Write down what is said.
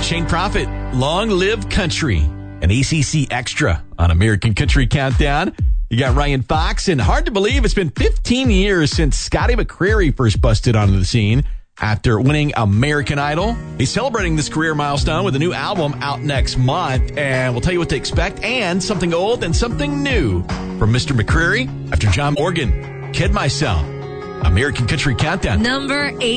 Shane Prophet, Long Live Country, and ACC Extra on American Country Countdown. You got Ryan Fox, and hard to believe it's been 15 years since Scotty McCreery first busted onto the scene after winning American Idol. He's celebrating this career milestone with a new album out next month, and we'll tell you what to expect and something old and something new from Mr. McCreery after John Morgan, Kid Myself. American Country Countdown. Number 8.